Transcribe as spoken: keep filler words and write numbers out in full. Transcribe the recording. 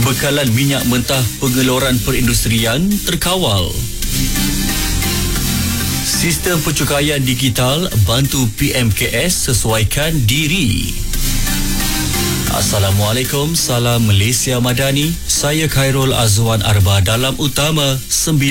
Bekalan minyak mentah pengeluaran perindustrian terkawal. Sistem pencukaian digital bantu P M K S sesuaikan diri. Assalamualaikum, salam Malaysia Madani. Saya Khairul Azwan Arba dalam Utama sembilan.